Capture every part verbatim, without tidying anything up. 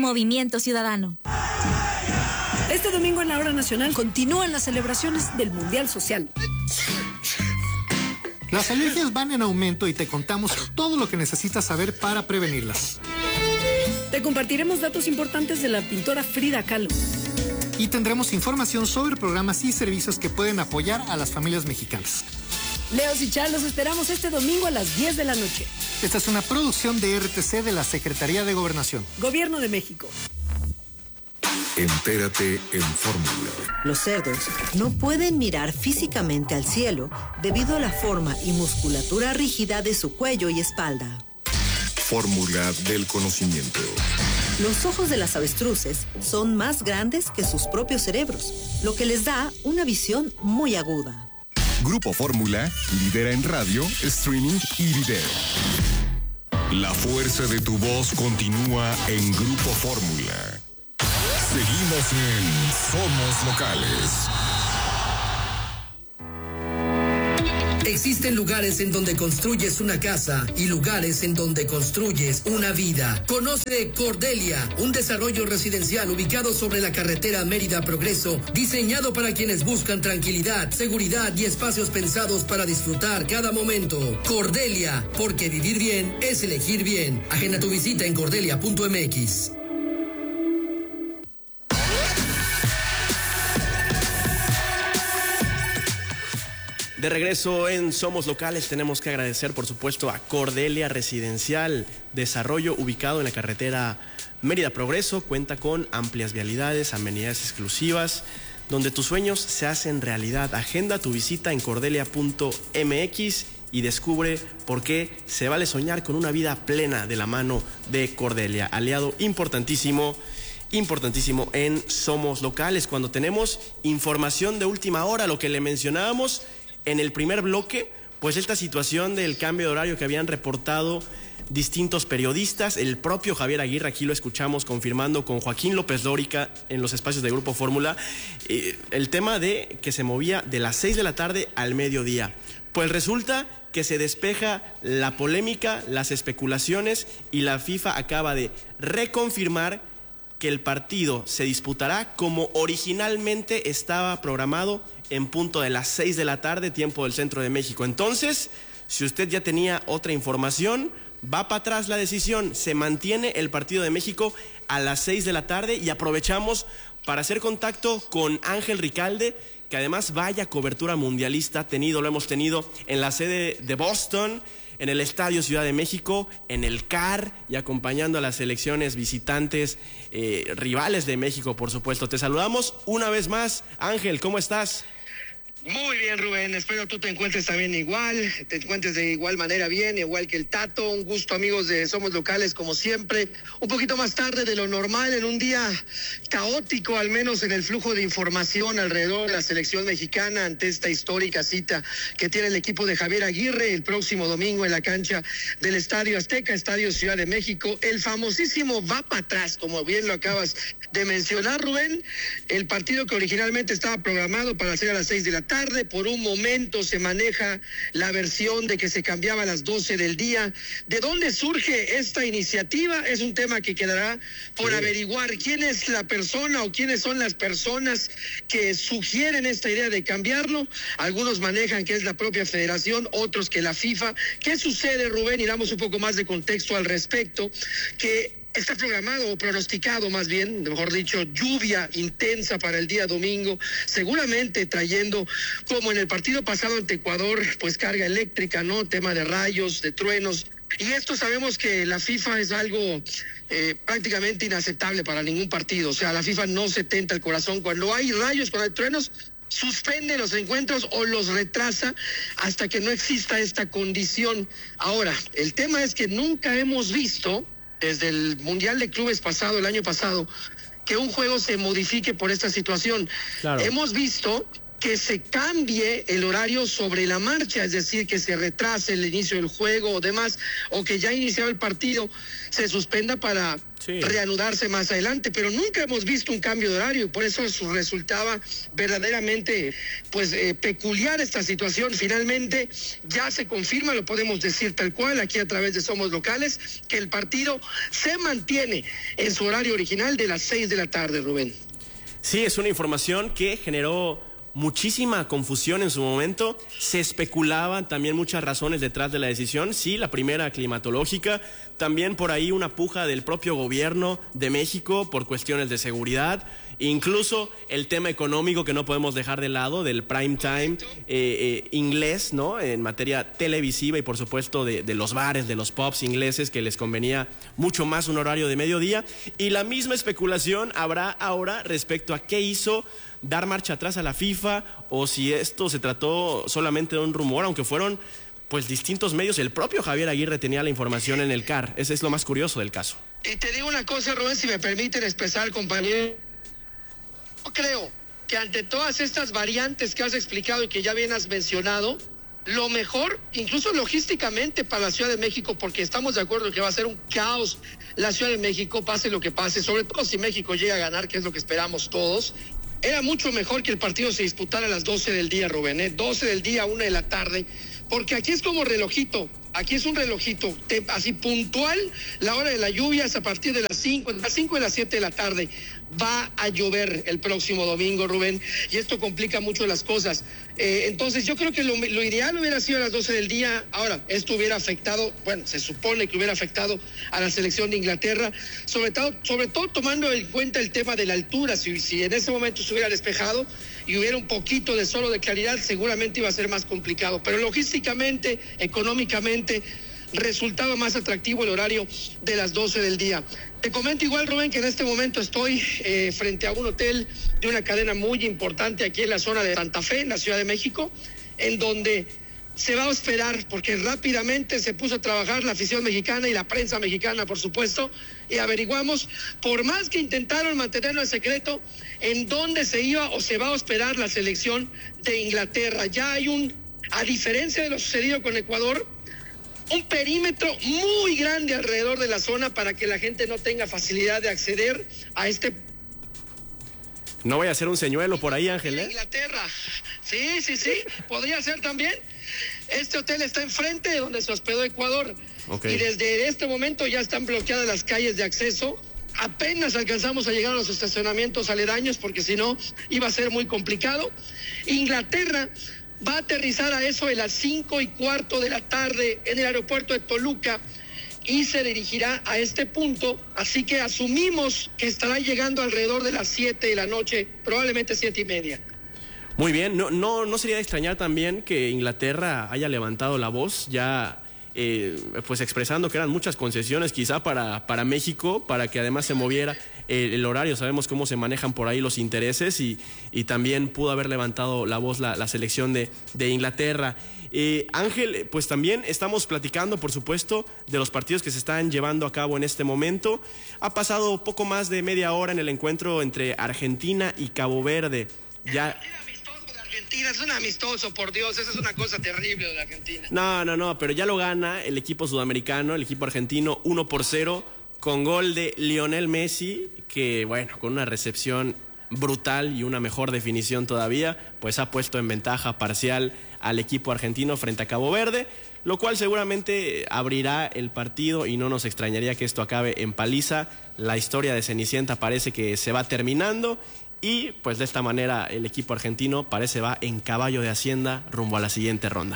Movimiento Ciudadano. Este domingo en la Hora Nacional continúan las celebraciones del Mundial Social. Las alergias van en aumento y te contamos todo lo que necesitas saber para prevenirlas. Te compartiremos datos importantes de la pintora Frida Kahlo. Y tendremos información sobre programas y servicios que pueden apoyar a las familias mexicanas. Leos y Charles, los esperamos este domingo a las diez de la noche. Esta es una producción de R T C de la Secretaría de Gobernación. Gobierno de México. Entérate en Fórmula. Los cerdos no pueden mirar físicamente al cielo debido a la forma y musculatura rígida de su cuello y espalda. Fórmula del conocimiento. Los ojos de las avestruces son más grandes que sus propios cerebros, lo que les da una visión muy aguda. Grupo Fórmula lidera en radio, streaming y video. La fuerza de tu voz continúa en Grupo Fórmula. Seguimos en Somos Locales. Existen lugares en donde construyes una casa y lugares en donde construyes una vida. Conoce Cordelia, un desarrollo residencial ubicado sobre la carretera Mérida Progreso, diseñado para quienes buscan tranquilidad, seguridad y espacios pensados para disfrutar cada momento. Cordelia, porque vivir bien es elegir bien. Agenda tu visita en cordelia punto m x. De regreso en Somos Locales, tenemos que agradecer, por supuesto, a Cordelia Residencial, desarrollo ubicado en la carretera Mérida Progreso. Cuenta con amplias vialidades, amenidades exclusivas, donde tus sueños se hacen realidad. Agenda tu visita en cordelia punto m x y descubre por qué se vale soñar con una vida plena de la mano de Cordelia, aliado importantísimo, importantísimo en Somos Locales, cuando tenemos información de última hora, lo que le mencionábamos en el primer bloque, pues esta situación del cambio de horario que habían reportado distintos periodistas, el propio Javier Aguirre, aquí lo escuchamos confirmando con Joaquín López Dóriga en los espacios de Grupo Fórmula, eh, el tema de que se movía de las seis de la tarde al mediodía. Pues resulta que se despeja la polémica, las especulaciones, y la FIFA acaba de reconfirmar que el partido se disputará como originalmente estaba programado, en punto de las seis de la tarde, tiempo del centro de México. Entonces, si usted ya tenía otra información, va para atrás la decisión. Se mantiene el partido de México a las seis de la tarde y aprovechamos para hacer contacto con Ángel Ricalde, que además vaya cobertura mundialista ha tenido, lo hemos tenido en la sede de Boston, en el Estadio Ciudad de México, en el C A R y acompañando a las selecciones visitantes, eh, rivales de México, por supuesto. Te saludamos una vez más. Ángel, ¿cómo estás? Muy bien, Rubén, espero tú te encuentres también igual, te encuentres de igual manera bien, igual que el Tato. Un gusto, amigos de Somos Locales, como siempre, un poquito más tarde de lo normal, en un día caótico, al menos en el flujo de información alrededor de la selección mexicana, ante esta histórica cita que tiene el equipo de Javier Aguirre el próximo domingo en la cancha del Estadio Azteca, Estadio Ciudad de México. El famosísimo va para atrás, como bien lo acabas de mencionar, Rubén. El partido que originalmente estaba programado para ser a las seis de la tarde, tarde, por un momento se maneja la versión de que se cambiaba a las doce del día. ¿De dónde surge esta iniciativa? Es un tema que quedará por sí. averiguar quién es la persona o quiénes son las personas que sugieren esta idea de cambiarlo. Algunos manejan que es la propia federación, otros que la FIFA. ¿Qué sucede, Rubén? Y damos un poco más de contexto al respecto, que está programado o pronosticado, más bien, mejor dicho, lluvia intensa para el día domingo, seguramente trayendo, como en el partido pasado ante Ecuador, pues carga eléctrica, ¿no? Tema de rayos, de truenos. Y esto sabemos que la FIFA es algo eh, prácticamente inaceptable para ningún partido. O sea, la FIFA no se tenta el corazón. Cuando hay rayos, cuando hay truenos, suspende los encuentros o los retrasa hasta que no exista esta condición. Ahora, el tema es que nunca hemos visto, desde el Mundial de Clubes pasado, el año pasado, que un juego se modifique por esta situación. Claro. Hemos visto que se cambie el horario sobre la marcha, es decir, que se retrase el inicio del juego o demás, o que ya iniciado el partido se suspenda para sí. reanudarse más adelante, pero nunca hemos visto un cambio de horario, por eso resultaba verdaderamente pues eh, peculiar esta situación. Finalmente ya se confirma, lo podemos decir tal cual, aquí a través de Somos Locales, que el partido se mantiene en su horario original de las seis de la tarde, Rubén. Sí, es una información que generó muchísima confusión en su momento. Se especulaban también muchas razones detrás de la decisión. Sí, la primera climatológica, también por ahí una puja del propio gobierno de México por cuestiones de seguridad, incluso el tema económico que no podemos dejar de lado del prime time eh, eh, inglés, ¿no? En materia televisiva y por supuesto de, de los bares, de los pubs ingleses, que les convenía mucho más un horario de mediodía. Y la misma especulación habrá ahora respecto a qué hizo dar marcha atrás a la FIFA, o si esto se trató solamente de un rumor, aunque fueron pues distintos medios. El propio Javier Aguirre tenía la información en el C A R. Ese es lo más curioso del caso. Y te digo una cosa, Rubén, si me permiten expresar, compañero, yo creo que ante todas estas variantes que has explicado y que ya bien has mencionado, lo mejor, incluso logísticamente para la Ciudad de México, porque estamos de acuerdo que va a ser un caos la Ciudad de México, pase lo que pase, sobre todo si México llega a ganar, que es lo que esperamos todos. Era mucho mejor que el partido se disputara a las doce del día, Rubén, ¿eh? doce del día, una de la tarde, porque aquí es como relojito, aquí es un relojito, te, así puntual, la hora de la lluvia es a partir de las cinco, de las cinco y las siete de la tarde. Va a llover el próximo domingo, Rubén, y esto complica mucho las cosas. Eh, entonces yo creo que lo, lo ideal hubiera sido a las doce del día. Ahora, esto hubiera afectado, bueno, se supone que hubiera afectado a la selección de Inglaterra, sobre todo, sobre todo tomando en cuenta el tema de la altura. Si, si en ese momento se hubiera despejado y hubiera un poquito de sol o de claridad, seguramente iba a ser más complicado, pero logísticamente, económicamente, resultaba más atractivo el horario de las doce del día. Te comento igual, Rubén, que en este momento estoy eh, frente a un hotel de una cadena muy importante aquí en la zona de Santa Fe, en la Ciudad de México, en donde se va a esperar, porque rápidamente se puso a trabajar la afición mexicana y la prensa mexicana, por supuesto, y averiguamos, por más que intentaron mantenerlo en secreto, en dónde se iba o se va a hospedar la selección de Inglaterra. Ya hay un, a diferencia de lo sucedido con Ecuador, un perímetro muy grande alrededor de la zona para que la gente no tenga facilidad de acceder a este. No vaya a ser un señuelo por ahí, Ángel, ¿eh? Inglaterra. Sí, sí, sí, podría ser también. Este hotel está enfrente de donde se hospedó Ecuador. Okay. Y desde este momento ya están bloqueadas las calles de acceso. Apenas alcanzamos a llegar a los estacionamientos aledaños, porque si no iba a ser muy complicado. Inglaterra va a aterrizar a eso de las cinco y cuarto de la tarde en el aeropuerto de Toluca y se dirigirá a este punto, así que asumimos que estará llegando alrededor de las siete de la noche, probablemente siete y media. Muy bien, no, no, no sería de extrañar también que Inglaterra haya levantado la voz ya, eh, pues expresando que eran muchas concesiones quizá para, para México, para que además se moviera el, el horario. Sabemos cómo se manejan por ahí los intereses y, y también pudo haber levantado la voz la, la selección de, de Inglaterra. Eh, Ángel, pues también estamos platicando, por supuesto, de los partidos que se están llevando a cabo en este momento. Ha pasado poco más de media hora en el encuentro entre Argentina y Cabo Verde. Ya... Argentina es un amistoso, por Dios, esa es una cosa terrible de la Argentina. No, no, no, pero ya lo gana el equipo sudamericano, el equipo argentino, uno por cero, con gol de Lionel Messi, que bueno, con una recepción brutal y una mejor definición todavía, pues ha puesto en ventaja parcial al equipo argentino frente a Cabo Verde, lo cual seguramente abrirá el partido y no nos extrañaría que esto acabe en paliza. La historia de Cenicienta parece que se va terminando. Y pues de esta manera el equipo argentino parece va en caballo de Hacienda rumbo a la siguiente ronda.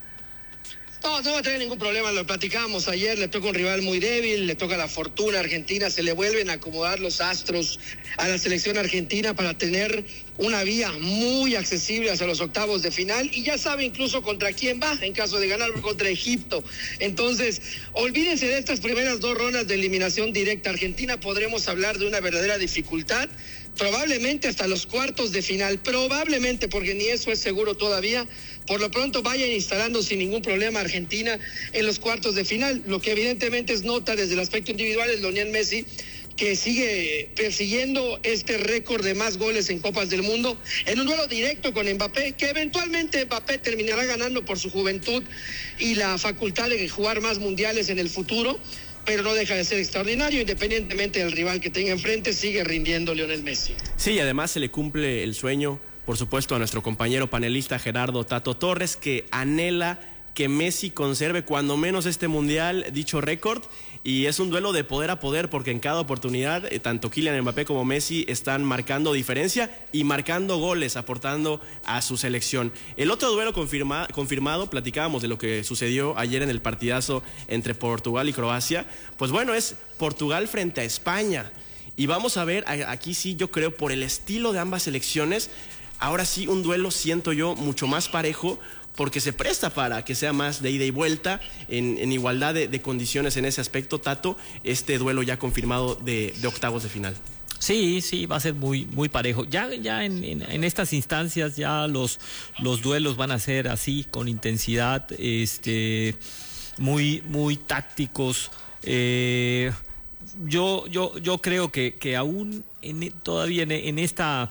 No, no va a tener ningún problema, lo platicábamos ayer, le toca un rival muy débil, le toca la fortuna argentina, se le vuelven a acomodar los astros a la selección argentina para tener una vía muy accesible hacia los octavos de final y ya sabe incluso contra quién va en caso de ganar, contra Egipto. Entonces, olvídense de estas primeras dos rondas de eliminación directa. Argentina podremos hablar de una verdadera dificultad, probablemente hasta los cuartos de final, probablemente, porque ni eso es seguro todavía. Por lo pronto vayan instalando sin ningún problema a Argentina en los cuartos de final. Lo que evidentemente es nota desde el aspecto individual es Lionel Messi, que sigue persiguiendo este récord de más goles en Copas del Mundo, en un duelo directo con Mbappé, que eventualmente Mbappé terminará ganando por su juventud y la facultad de jugar más mundiales en el futuro, pero no deja de ser extraordinario, independientemente del rival que tenga enfrente, sigue rindiendo Lionel Messi. Sí, y además se le cumple el sueño, por supuesto, a nuestro compañero panelista Gerardo Tato Torres, que anhela que Messi conserve cuando menos este mundial, dicho récord, y es un duelo de poder a poder, porque en cada oportunidad, eh, tanto Kylian Mbappé como Messi están marcando diferencia y marcando goles, aportando a su selección. El otro duelo confirma, confirmado, platicábamos de lo que sucedió ayer en el partidazo entre Portugal y Croacia, pues bueno, es Portugal frente a España, y vamos a ver, aquí sí yo creo, por el estilo de ambas selecciones, ahora sí un duelo, siento yo, mucho más parejo, porque se presta para que sea más de ida y vuelta, en, en igualdad de, de condiciones en ese aspecto. Tato, este duelo ya confirmado de, de octavos de final. Sí, sí, va a ser muy, muy parejo. Ya, ya en, en, en estas instancias ya los, los duelos van a ser así, con intensidad, este, muy, muy tácticos. Eh, yo, yo, yo creo que, que aún en, todavía en, en esta,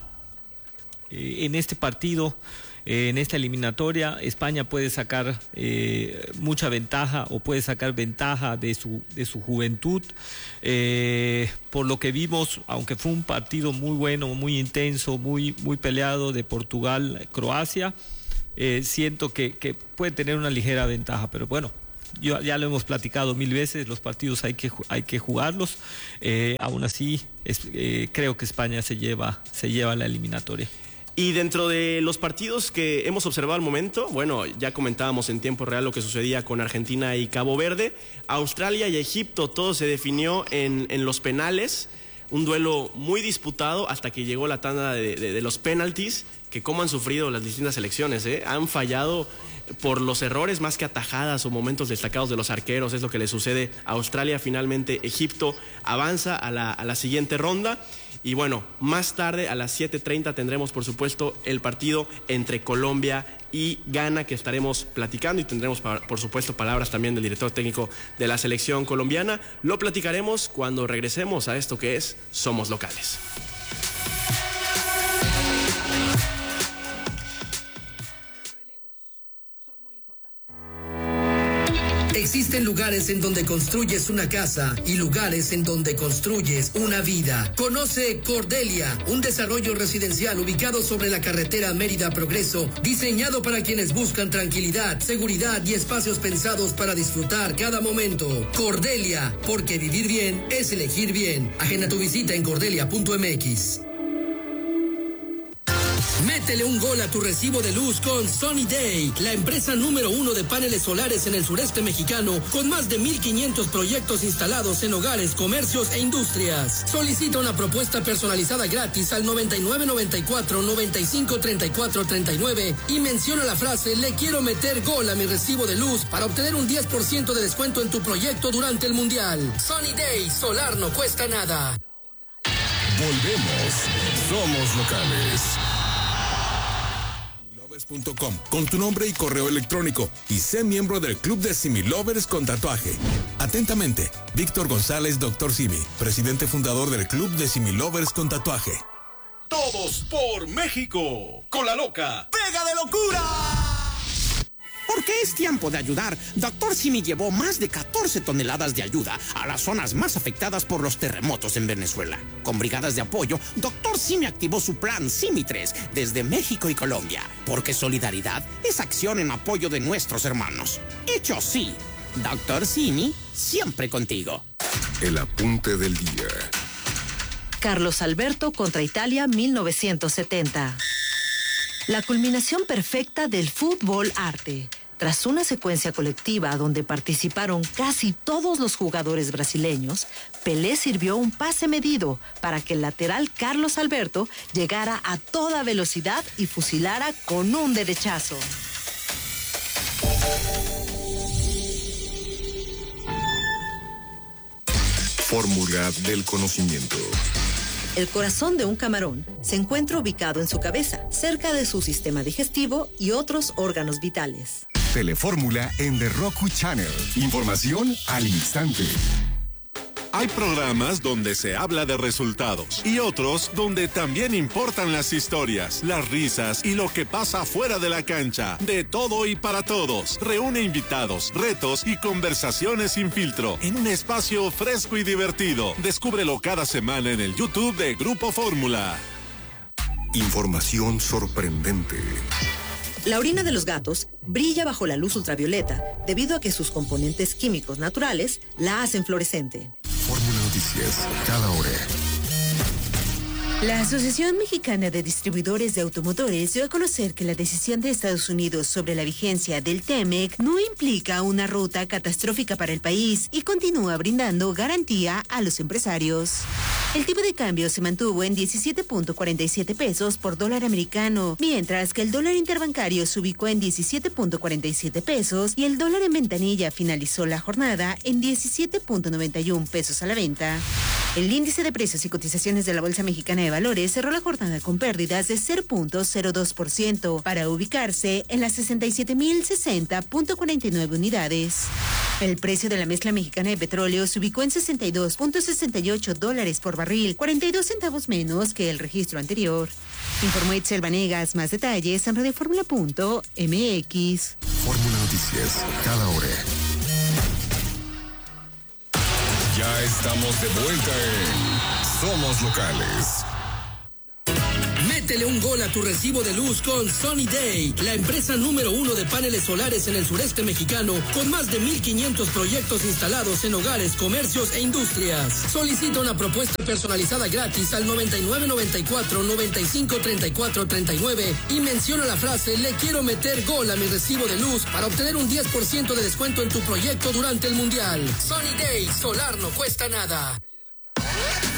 eh, en este partido, Eh, en esta eliminatoria, España puede sacar eh, mucha ventaja o puede sacar ventaja de su, de su juventud. Eh, por lo que vimos, aunque fue un partido muy bueno, muy intenso, muy, muy peleado de Portugal-Croacia, eh, siento que, que puede tener una ligera ventaja, pero bueno, yo, ya lo hemos platicado mil veces, los partidos hay que, hay que jugarlos. Eh, aún así, es, eh, creo que España se lleva, se lleva la eliminatoria. Y dentro de los partidos que hemos observado al momento, bueno, ya comentábamos en tiempo real lo que sucedía con Argentina y Cabo Verde, Australia y Egipto, todo se definió en, en los penales, un duelo muy disputado hasta que llegó la tanda de, de, de los penaltis, que cómo han sufrido las distintas selecciones, ¿eh? Han fallado por los errores más que atajadas o momentos destacados de los arqueros, es lo que le sucede a Australia. Finalmente Egipto avanza a la, a la siguiente ronda. Y bueno, más tarde a las siete treinta tendremos, por supuesto, el partido entre Colombia y Ghana, que estaremos platicando, y tendremos, por supuesto, palabras también del director técnico de la selección colombiana. Lo platicaremos cuando regresemos a esto que es Somos Locales. Existen lugares en donde construyes una casa y lugares en donde construyes una vida. Conoce Cordelia, un desarrollo residencial ubicado sobre la carretera Mérida Progreso, diseñado para quienes buscan tranquilidad, seguridad y espacios pensados para disfrutar cada momento. Cordelia, porque vivir bien es elegir bien. Agenda tu visita en cordelia punto m x. Métele un gol a tu recibo de luz con Sunny Day, la empresa número uno de paneles solares en el sureste mexicano, con más de mil quinientos proyectos instalados en hogares, comercios e industrias. Solicita una propuesta personalizada gratis al noventa y nueve noventa y cuatro noventa y cinco treinta y cuatro treinta y nueve y menciona la frase "le quiero meter gol a mi recibo de luz" para obtener un diez por ciento de descuento en tu proyecto durante el Mundial. Sunny Day, solar no cuesta nada. Volvemos. Somos Locales. Punto com, con tu nombre y correo electrónico, y sé miembro del Club de Similovers con tatuaje. Atentamente, Víctor González, doctor Simi, presidente fundador del Club de Similovers con tatuaje. Todos por México, con la loca Pega de Locura. Porque es tiempo de ayudar. doctor Simi llevó más de catorce toneladas de ayuda a las zonas más afectadas por los terremotos en Venezuela. Con brigadas de apoyo, doctor Simi activó su plan Simi tres desde México y Colombia. Porque solidaridad es acción en apoyo de nuestros hermanos. Hecho sí, doctor Simi, siempre contigo. El apunte del día. Carlos Alberto contra Italia mil novecientos setenta. La culminación perfecta del fútbol arte. Tras una secuencia colectiva donde participaron casi todos los jugadores brasileños, Pelé sirvió un pase medido para que el lateral Carlos Alberto llegara a toda velocidad y fusilara con un derechazo. Fórmula del conocimiento. El corazón de un camarón se encuentra ubicado en su cabeza, cerca de su sistema digestivo y otros órganos vitales. Telefórmula en The Roku Channel. Información al instante. Hay programas donde se habla de resultados y otros donde también importan las historias, las risas y lo que pasa fuera de la cancha. De todo y para todos. Reúne invitados, retos y conversaciones sin filtro en un espacio fresco y divertido. Descúbrelo cada semana en el YouTube de Grupo Fórmula. Información sorprendente. La orina de los gatos brilla bajo la luz ultravioleta debido a que sus componentes químicos naturales la hacen fluorescente. Fórmula Noticias, cada hora. La Asociación Mexicana de Distribuidores de Automotores dio a conocer que la decisión de Estados Unidos sobre la vigencia del T M E C no implica una ruta catastrófica para el país y continúa brindando garantía a los empresarios. El tipo de cambio se mantuvo en diecisiete punto cuarenta y siete pesos por dólar americano, mientras que el dólar interbancario se ubicó en diecisiete punto cuarenta y siete pesos y el dólar en ventanilla finalizó la jornada en diecisiete punto noventa y uno pesos a la venta. El índice de precios y cotizaciones de la Bolsa Mexicana de Valores cerró la jornada con pérdidas de cero punto cero dos por ciento para ubicarse en las sesenta y siete mil sesenta punto cuarenta y nueve unidades. El precio de la mezcla mexicana de petróleo se ubicó en sesenta y dos punto sesenta y ocho dólares por barril, cuarenta y dos centavos menos que el registro anterior. Informó Itzel Vanegas. Más detalles en radioformula punto m x. Fórmula Noticias, cada hora. Ya estamos de vuelta en Somos Locales. Métele un gol a tu recibo de luz con Sunny Day, la empresa número uno de paneles solares en el sureste mexicano, con más de mil quinientos proyectos instalados en hogares, comercios e industrias. Solicita una propuesta personalizada gratis al noventa y nueve noventa y cuatro noventa y cinco treinta y cuatro treinta y nueve y menciona la frase "Le quiero meter gol a mi recibo de luz" para obtener un diez por ciento de descuento en tu proyecto durante el Mundial. Sunny Day, solar no cuesta nada.